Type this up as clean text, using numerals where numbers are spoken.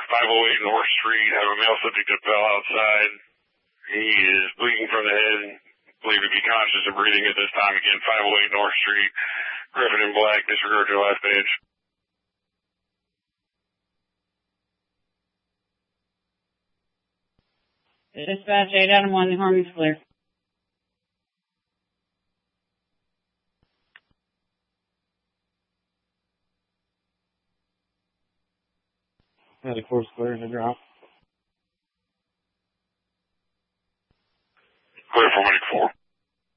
508 North Street. Have a male subject that fell outside. He is bleeding from the head. Believed to be conscious and breathing at this time. Again, 508 North Street. Griffin in black. Disregard your last page. Dispatch 8 out of 1. The Harmon's clear. 94's clear to drop.